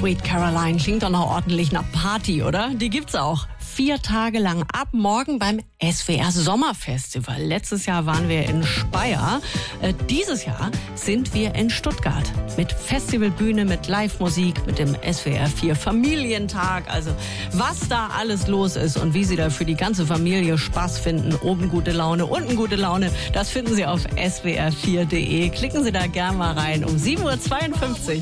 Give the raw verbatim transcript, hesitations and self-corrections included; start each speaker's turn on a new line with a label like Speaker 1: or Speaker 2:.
Speaker 1: Sweet Caroline klingt doch noch ordentlich nach Party, oder? Die gibt's auch. Vier Tage lang ab morgen beim S W R Sommerfestival. Letztes Jahr waren wir in Speyer. Äh, dieses Jahr sind wir in Stuttgart. Mit Festivalbühne, mit Live-Musik, mit dem S W R vier Familientag. Also was da alles los ist und wie Sie da für die ganze Familie Spaß finden, oben gute Laune, unten gute Laune, das finden Sie auf S W R vier Punkt de. Klicken Sie da gerne mal rein um sieben Uhr zweiundfünfzig.